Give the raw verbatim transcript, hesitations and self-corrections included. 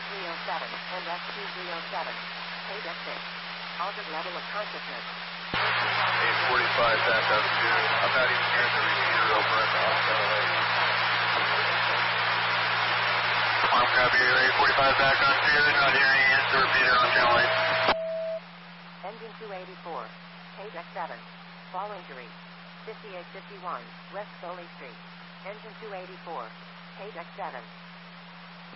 three oh seven and S two three oh seven. Page at six. Altered level of consciousness. eight forty-five back up to, I'm not even near the repeater over at the hospital. I'm copy, eight forty-five back on two, not hearing against the repeater on channel eight. Engine two eighty-four. Page at seven. Fall injury. fifty-eight fifty-one, West Foley Street. Engine two eighty-four. Page at seven.